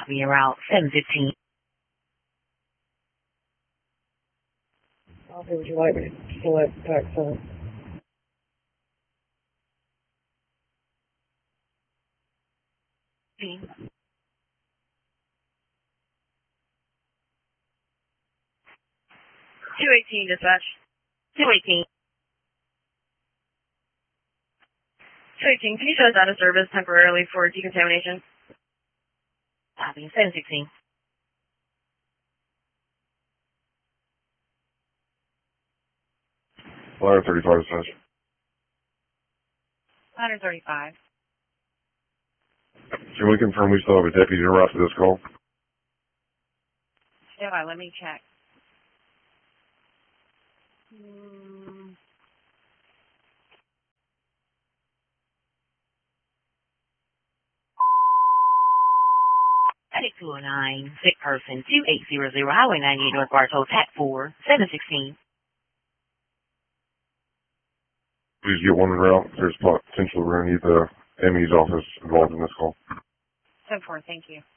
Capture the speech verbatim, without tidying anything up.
Copy your route, seven fifteen. Officer, would you like me to select tax seven? two eighteen, dispatch. two eighteen. two eighteen, can you shut us out of service temporarily for decontamination? Copy, seven sixteen. Ladder thirty-five, dispatch. Ladder thirty-five. Can we confirm we still have a deputy en route for this call? Yeah, let me check. Hmm. Take two oh nine, sick person, two eight zero zero, Highway ninety-eight North Bartow, T A C four, seven sixteen. Please get one en route. There's potential we're going to need the M E's office involved in this call. ten four, thank you.